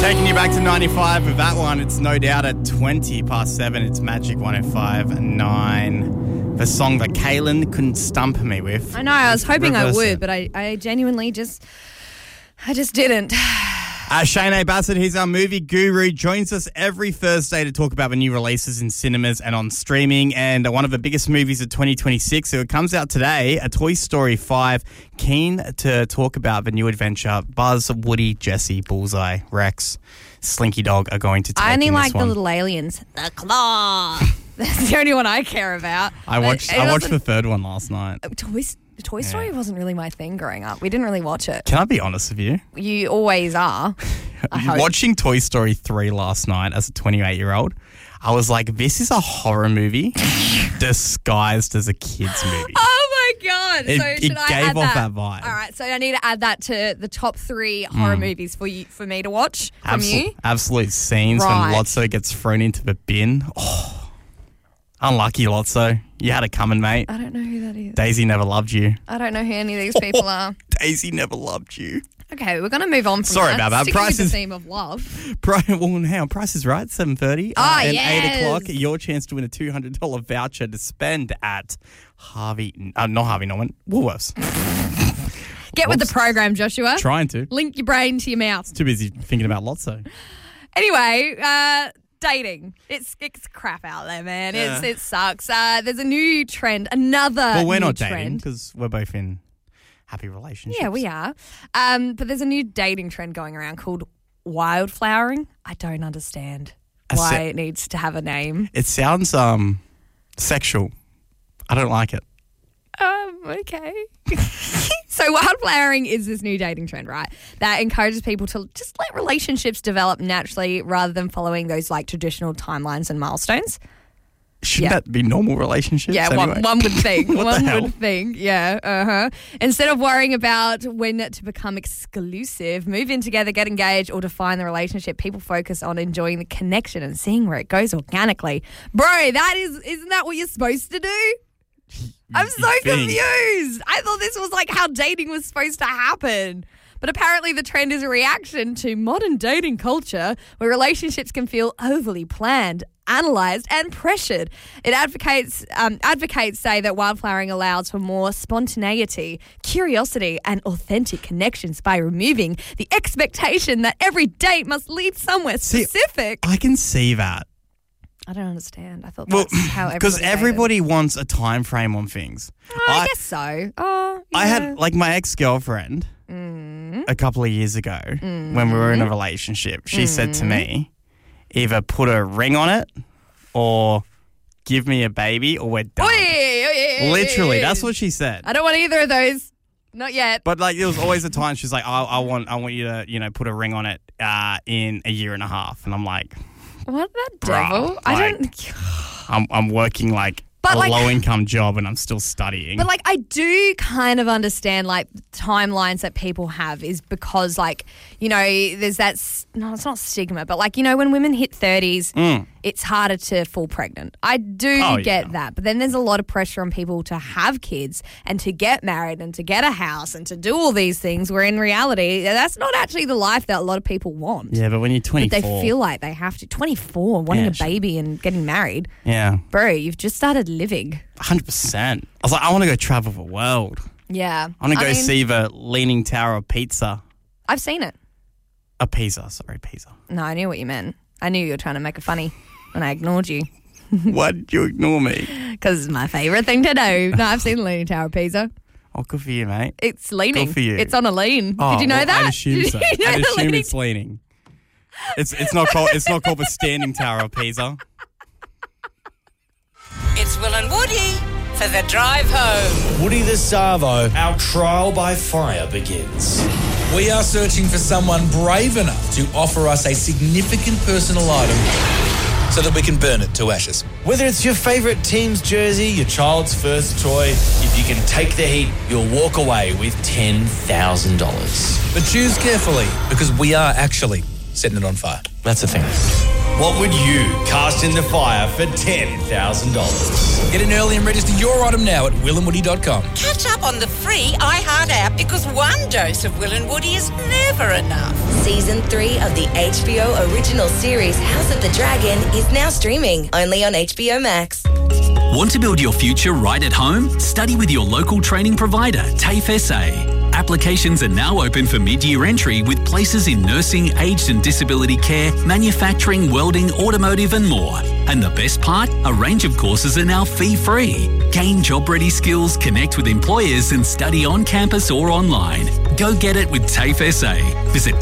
Taking you back to 95 with that one. It's no doubt at 20 past 7. It's Magic 105.9. The song that Kaylin couldn't stump me with. I know, I was hoping I Reverse would, it. but I genuinely just didn't. Shane A. Bassett, he's our movie guru, joins us every Thursday to talk about the new releases in cinemas and on streaming. And one of the biggest movies of 2026, so it comes out today, A Toy Story 5. Keen to talk about the new adventure. Buzz, Woody, Jesse, Bullseye, Rex, Slinky Dog are going to take I only in like this one. the little aliens. The Claw. That's the only one I care about. I watched the third one last night. Toy Story wasn't really my thing growing up. We didn't really watch it. Can I be honest with you? You always are. I hope. Watching Toy Story 3 last night as a 28-year-old, I was like, this is a horror movie disguised as a kid's movie. Oh my God. It Should I gave add off that? that vibe. All right, so I need to add that to the top 3 horror movies for me to watch from you. Absolute scenes Right. when Lotso gets thrown into the bin. Oh, unlucky Lotso. You had it coming, mate. I don't know who that is. Daisy never loved you. I don't know who any of these people are. Daisy never loved you. Okay, we're going to move on from Sorry about that. Sticking with the Prices- theme of love. Hang on, Price is Right, 7:30. And yes. 8 o'clock, your chance to win a $200 voucher to spend at not Harvey Norman, Woolworths. Get with the program, Joshua. Trying to. Link your brain to your mouth. Too busy thinking about Lotso. Anyway, dating. It's crap out there, man. Yeah. It sucks. There's a new trend, another Well, we're new not dating trend. because we're both in happy relationships. Yeah, we are. But there's a new dating trend going around called wildflowering. I don't understand why it needs to have a name. It sounds sexual. I don't like it. Okay. So wildflowering is this new dating trend, right? That encourages people to just let relationships develop naturally rather than following those like traditional timelines and milestones. Shouldn't that be normal relationships? Yeah, anyway? one would think. What the One hell? would think. Yeah. Instead of worrying about when to become exclusive, move in together, get engaged, or define the relationship, people focus on enjoying the connection and seeing where it goes organically. Bro, isn't that what you're supposed to do? I'm so confused. I thought this was like how dating was supposed to happen. But apparently the trend is a reaction to modern dating culture where relationships can feel overly planned, analysed and pressured. It advocates say that wildflowering allows for more spontaneity, curiosity and authentic connections by removing the expectation that every date must lead somewhere specific. I can see that. I don't understand. I thought that's how everybody because dated. everybody wants a time frame on things. I guess so. Oh, yeah. I had like my ex-girlfriend a couple of years ago when we were in a relationship. She said to me, either put a ring on it or give me a baby or we're done. Literally, that's what she said. I don't want either of those. Not yet. But like there was always a time she's like, I want you to put a ring on it in a year and a half, and I'm like, what the bruh, devil? I don't. I'm working like But, a like- low-income job and I'm still studying. But, like, I do kind of understand, like, timelines that people have is because, like, you know, there's that, no, it's not stigma, but, like, you know, when women hit 30s, it's harder to fall pregnant. I do get that. But then there's a lot of pressure on people to have kids and to get married and to get a house and to do all these things where in reality, that's not actually the life that a lot of people want. Yeah, but when you're 24. But they feel like they have to. 24, wanting a baby and getting married. Yeah. Bro, you've just started living. 100%. I was like, I want to go travel the world. Yeah. I want to go see the Leaning Tower of Pizza. I've seen it. Pisa. No, I knew what you meant. I knew you were trying to make it funny and I ignored you. Why did you ignore me? Because it's my favourite thing to do. No, I've seen the Leaning Tower of Pisa. Oh, good for you, mate. It's leaning. Good for you. It's on a lean. Oh, Did you know well, that? I assume so. Did you know I the assume leaning- it's leaning. It's not called the Standing Tower of Pisa. It's Will and Woody for the drive home. Woody the Savo, our trial by fire begins. We are searching for someone brave enough to offer us a significant personal item so that we can burn it to ashes. Whether it's your favourite team's jersey, your child's first toy, if you can take the heat, you'll walk away with $10,000. But choose carefully because we are actually setting it on fire. That's the thing. What would you cast in the fire for $10,000? Get in early and register your item now at willandwoody.com. Catch up on the free iHeart app because one dose of Will and Woody is never enough. Season 3 of the HBO original series House of the Dragon is now streaming only on HBO Max. Want to build your future right at home? Study with your local training provider, TAFE SA. Applications are now open for mid-year entry with places in nursing, aged and disability care, manufacturing, welding, automotive and more. And the best part? A range of courses are now fee-free. Gain job-ready skills, connect with employers and study on campus or online. Go get it with TAFE SA. Visit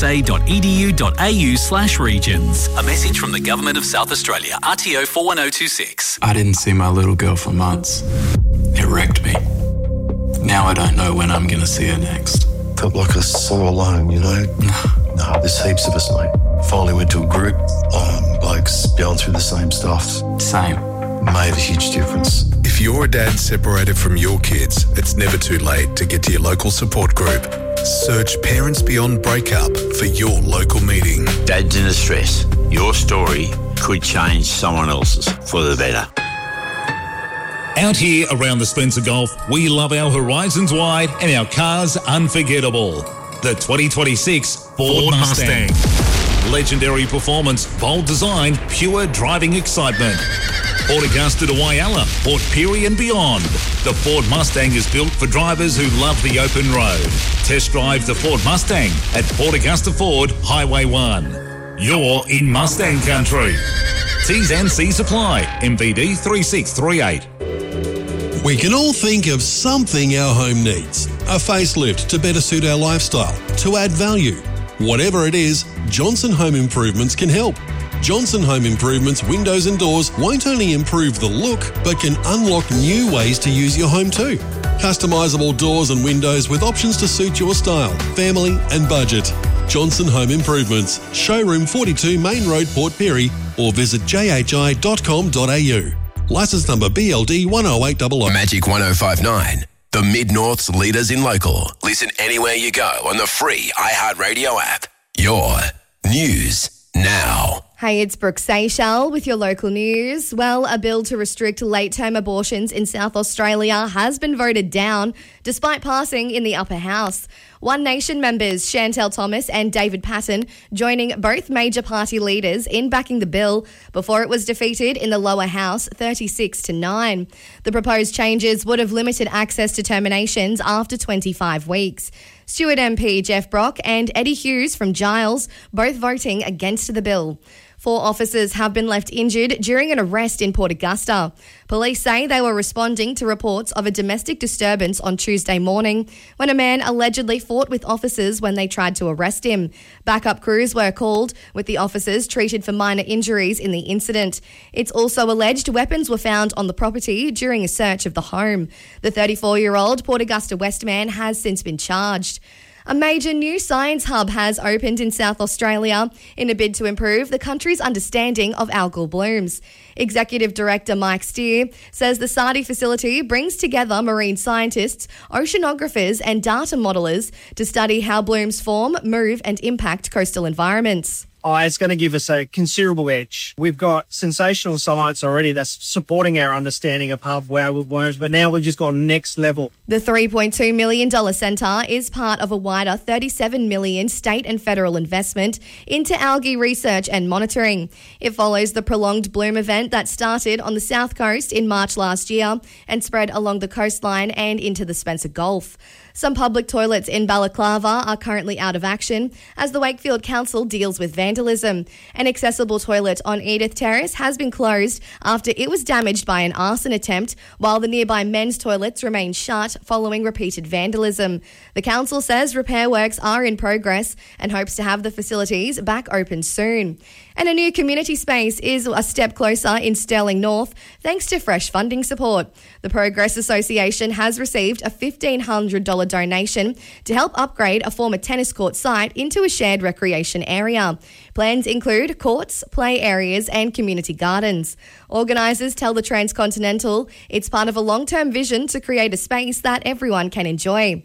tafesa.edu.au/regions. A message from the Government of South Australia, RTO 41026. I didn't see my little girl for months. It wrecked me. Now I don't know when I'm going to see her next. Felt like I saw alone, you know? No, there's heaps of us, mate. Finally went to a group, blokes going through the same stuff. Same. Made a huge difference. If you're a dad separated from your kids, it's never too late to get to your local support group. Search Parents Beyond Breakup for your local meeting. Dads in distress. Your story could change someone else's for the better. Out here around the Spencer Gulf, we love our horizons wide and our cars unforgettable. The 2026 Ford Mustang. Legendary performance, bold design, pure driving excitement. Port Augusta to Whyalla, Port Pirie and beyond. The Ford Mustang is built for drivers who love the open road. Test drive the Ford Mustang at Port Augusta Ford, Highway 1. You're in Mustang country. T's and C's apply. MVD 3638. We can all think of something our home needs. A facelift to better suit our lifestyle, to add value. Whatever it is, Johnson Home Improvements can help. Johnson Home Improvements windows and doors won't only improve the look, but can unlock new ways to use your home too. Customisable doors and windows with options to suit your style, family and budget. Johnson Home Improvements, Showroom 42 Main Road, Port Pirie, or visit jhi.com.au. Licence number BLD 10800. Magic 105.9, the Mid-North's leaders in local. Listen anywhere you go on the free iHeartRadio app. Your news now. Hey, it's Brooke Seychelles with your local news. Well, a bill to restrict late-term abortions in South Australia has been voted down, despite passing in the upper house. One Nation members Chantel Thomas and David Patten joining both major party leaders in backing the bill before it was defeated in the lower house 36-9. The proposed changes would have limited access to terminations after 25 weeks. Stewart MP Jeff Brock and Eddie Hughes from Giles both voting against the bill. 4 officers have been left injured during an arrest in Port Augusta. Police say they were responding to reports of a domestic disturbance on Tuesday morning when a man allegedly fought with officers when they tried to arrest him. Backup crews were called, with the officers treated for minor injuries in the incident. It's also alleged weapons were found on the property during a search of the home. The 34-year-old Port Augusta West man has since been charged. A major new science hub has opened in South Australia in a bid to improve the country's understanding of algal blooms. Executive Director Mike Steer says the Sardie facility brings together marine scientists, oceanographers and data modelers to study how blooms form, move and impact coastal environments. It's going to give us a considerable edge. We've got sensational science already that's supporting our understanding of half-whale worms, but now we've just gone next level. The $3.2 million centre is part of a wider $37 million state and federal investment into algae research and monitoring. It follows the prolonged bloom event that started on the south coast in March last year and spread along the coastline and into the Spencer Gulf. Some public toilets in Balaclava are currently out of action as the Wakefield Council deals with vandalism. An accessible toilet on Edith Terrace has been closed after it was damaged by an arson attempt, while the nearby men's toilets remain shut following repeated vandalism. The council says repair works are in progress and hopes to have the facilities back open soon. And a new community space is a step closer in Stirling North thanks to fresh funding support. The Progress Association has received a $1,500 donation to help upgrade a former tennis court site into a shared recreation area. Plans include courts, play areas and community gardens. Organisers tell the Transcontinental it's part of a long-term vision to create a space that everyone can enjoy.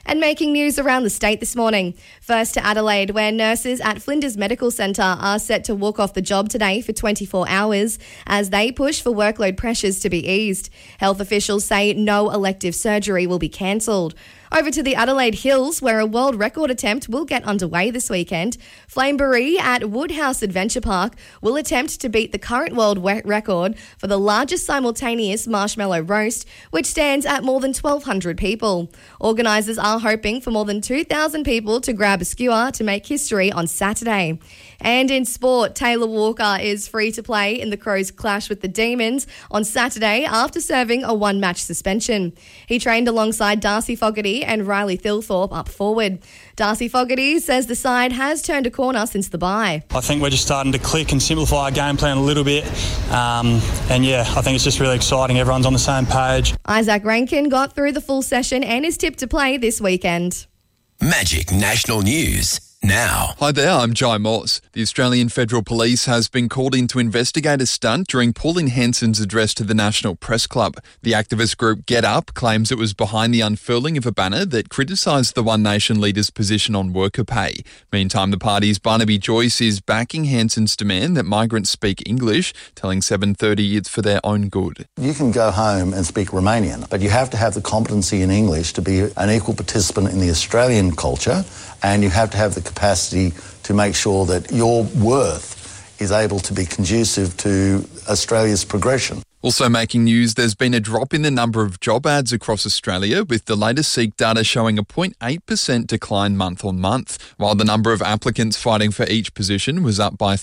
And making news around the state this morning. First to Adelaide, where nurses at Flinders Medical Centre are set to walk off the job today for 24 hours as they push for workload pressures to be eased. Health officials say no elective surgery will be cancelled. Over to the Adelaide Hills, where a world record attempt will get underway this weekend. Flameberry at Woodhouse Adventure Park will attempt to beat the current world record for the largest simultaneous marshmallow roast, which stands at more than 1,200 people. Organisers are hoping for more than 2,000 people to grab a skewer to make history on Saturday. And in sport, Taylor Walker is free to play in the Crows' clash with the Demons on Saturday after serving a one-match suspension. He trained alongside Darcy Fogarty and Riley Thilthorpe up forward. Darcy Fogarty says the side has turned a corner since the bye. I think we're just starting to click and simplify our game plan a little bit. I think it's just really exciting. Everyone's on the same page. Isaac Rankin got through the full session and is tipped to play this weekend. Magic National News now. Hi there, I'm Jai Moss. The Australian Federal Police has been called in to investigate a stunt during Pauline Hanson's address to the National Press Club. The activist group Get Up claims it was behind the unfurling of a banner that criticised the One Nation leader's position on worker pay. Meantime, the party's Barnaby Joyce is backing Hanson's demand that migrants speak English, telling 7:30 it's for their own good. You can go home and speak Romanian, but you have to have the competency in English to be an equal participant in the Australian culture, and you have to have the capacity to make sure that your worth is able to be conducive to Australia's progression. Also making news, there's been a drop in the number of job ads across Australia, with the latest Seek data showing a 0.8% decline month on month, while the number of applicants fighting for each position was up by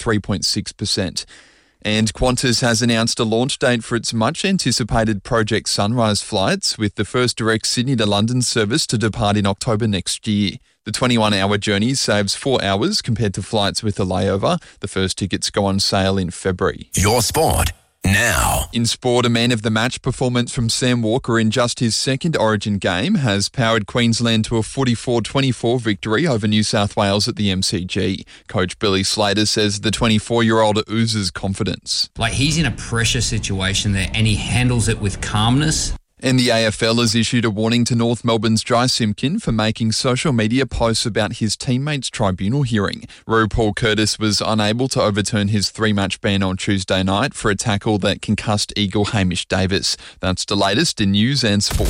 3.6%. And Qantas has announced a launch date for its much-anticipated Project Sunrise flights, with the first direct Sydney to London service to depart in October next year. The 21-hour journey saves 4 hours compared to flights with a layover. The first tickets go on sale in February. Your sport now. In sport, a man of the match performance from Sam Walker in just his second Origin game has powered Queensland to a 44-24 victory over New South Wales at the MCG. Coach Billy Slater says the 24-year-old oozes confidence. He's in a pressure situation there and he handles it with calmness. And the AFL has issued a warning to North Melbourne's Jai Simpkin for making social media posts about his teammates' tribunal hearing. Rue Paul Curtis was unable to overturn his 3-match ban on Tuesday night for a tackle that concussed Eagle Hamish Davis. That's the latest in news and sport.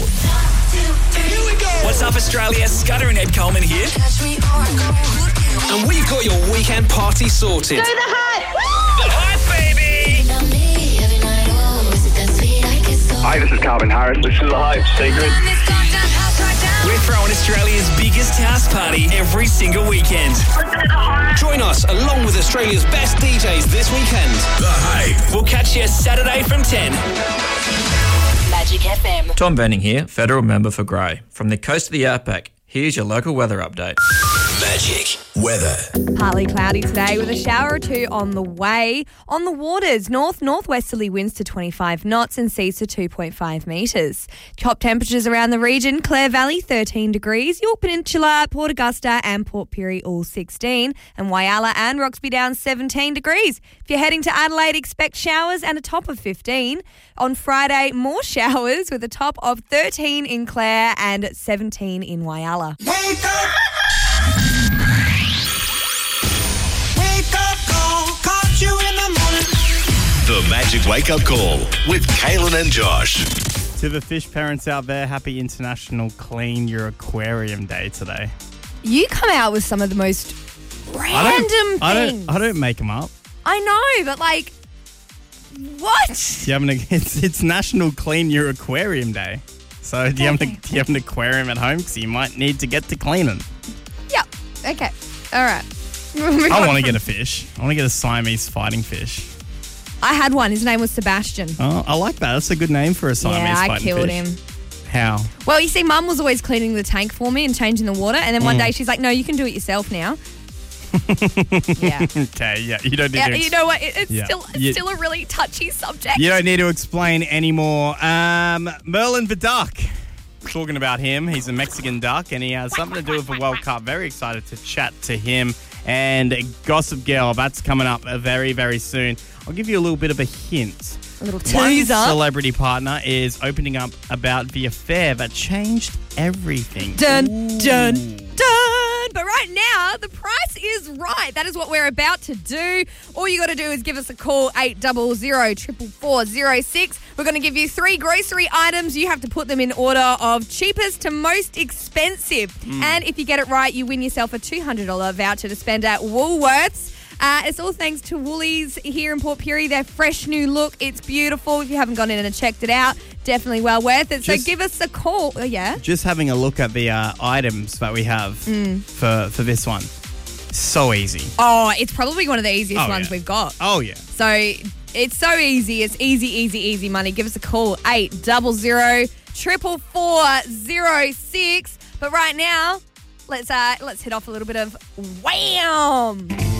What's up, Australia? Scudder and Ed Coleman here. And we've got your weekend party sorted. Do the hype! The hype, baby! Hi, this is Calvin Harris. This is The Hype Secret. We're throwing Australia's biggest house party every single weekend. Join us along with Australia's best DJs this weekend. The Hype. We'll catch you Saturday from 10. Magic FM. Tom Benning here, federal member for Grey. From the coast of the outback, here's your local weather update. Magic weather. Partly cloudy today with a shower or two on the way. On the waters, northwesterly winds to 25 knots and seas to 2.5 metres. Top temperatures around the region: Clare Valley 13 degrees, York Peninsula, Port Augusta and Port Pirie all 16, and Whyalla and Roxby Downs 17 degrees. If you're heading to Adelaide, expect showers and a top of 15. On Friday, more showers with a top of 13 in Clare and 17 in Whyalla. Wake up! Wake up call, caught you in the morning. The Magic Wake Up Call with Kaylin and Josh. To the fish parents out there, happy International Clean Your Aquarium Day today. You come out with some of the most random things. I don't make them up. I know, but what? It's National Clean Your Aquarium Day. So do you have an aquarium at home? Because you might need to get to cleaning. Yep. Okay. All right. I want to get a fish. I want to get a Siamese fighting fish. I had one. His name was Sebastian. Oh, I like that. That's a good name for a Siamese fighting fish. Yeah, I killed him. How? Well, you see, Mum was always cleaning the tank for me and changing the water. And then one day she's like, no, you can do it yourself now. Yeah. Okay, yeah. You don't need to you know what? It's still a really touchy subject. You don't need to explain anymore. Merlin the Duck. Talking about him. He's a Mexican duck and he has something to do with the World Cup. Very excited to chat to him. And Gossip Girl, that's coming up very, very soon. I'll give you a little bit of a hint. A little One teaser. celebrity partner is opening up about the affair that changed everything. Dun, dun, dun. But right now, the price is right. That is what we're about to do. All you got to do is give us a call, 800-444-06. We're going to give you 3 grocery items. You have to put them in order of cheapest to most expensive. And if you get it right, you win yourself a $200 voucher to spend at Woolworths. It's all thanks to Woolies here in Port Pirie. Their fresh new look. It's beautiful. If you haven't gone in and checked it out, definitely well worth it. So give us a call. Oh, yeah? Just having a look at the items that we have for this one. So easy. Oh, it's probably one of the easiest ones we've got. Oh, yeah. So it's so easy. It's easy money. Give us a call, 800-444-06. But right now, let's hit off a little bit of Wham!